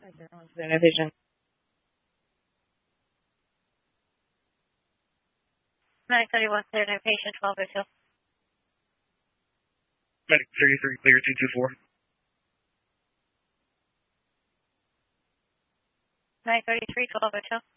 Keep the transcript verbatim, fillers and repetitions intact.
Center Vision. nine thirty-one, clear nine, patient twelve oh two. Medic thirty-three, clear two two four. nine thirty-three, twelve oh two.